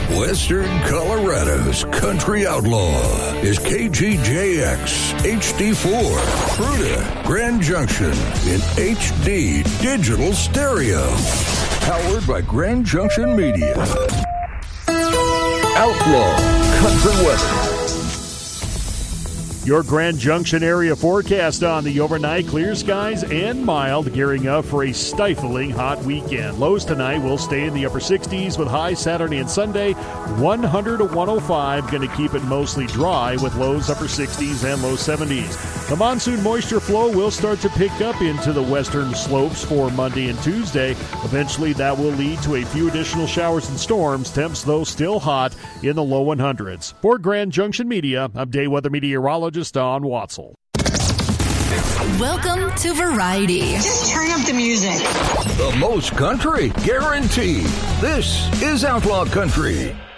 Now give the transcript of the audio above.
Western Colorado's country outlaw is KGJX HD4, Fruita, Grand Junction in HD digital stereo. Powered by Grand Junction Media. Outlaw Country Western. Your Grand Junction area forecast on the overnight: clear skies and mild, gearing up for a stifling hot weekend. Lows tonight will stay in the upper 60s with highs Saturday and Sunday 100 to 105. Going to keep it mostly dry with lows upper 60s and low 70s. The monsoon moisture flow will start to pick up into the western slopes for Monday and Tuesday. Eventually that will lead to a few additional showers and storms. Temps, though, still hot in the low 100s. For Grand Junction Media, I'm day weather meteorologist Don Watzel. Welcome to Variety. Just turn up the music. The most country, guaranteed. This is Outlaw Country.